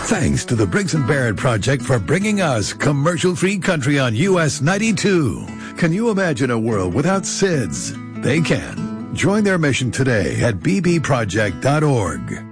Thanks to the Briggs & Barrett Project for bringing us commercial-free country on US 92. Can you imagine a world without SIDS? They can. Join their mission today at bbproject.org.